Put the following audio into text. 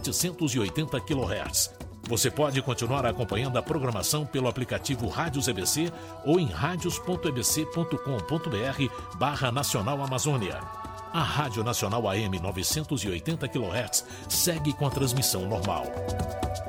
780 kHz. Você pode continuar acompanhando a programação pelo aplicativo Rádios EBC ou em radios.ebc.com.br/Nacional Amazônia. A Rádio Nacional AM 980 kHz segue com a transmissão normal.